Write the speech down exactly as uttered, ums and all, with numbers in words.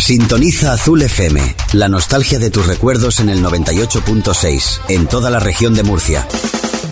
Sintoniza Azul F M, la nostalgia de tus recuerdos en el noventa y ocho punto seis, en toda la región de Murcia.